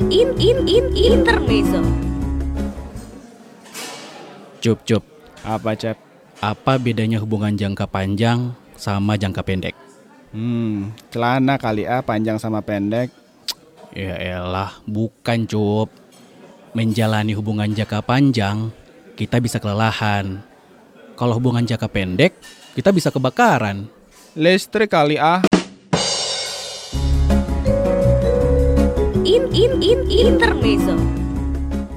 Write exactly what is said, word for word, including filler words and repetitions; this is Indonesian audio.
in in in intermezzo. Cup, cup. Apa, Cep? Apa bedanya hubungan jangka panjang sama jangka pendek? Hmm, celana kali ah, panjang sama pendek. Ya elah, bukan cup. Menjalani hubungan jangka panjang, kita bisa kelelahan. Kalau hubungan jangka pendek, kita bisa kebakaran. Listrik kali ah. In in in intermezzo.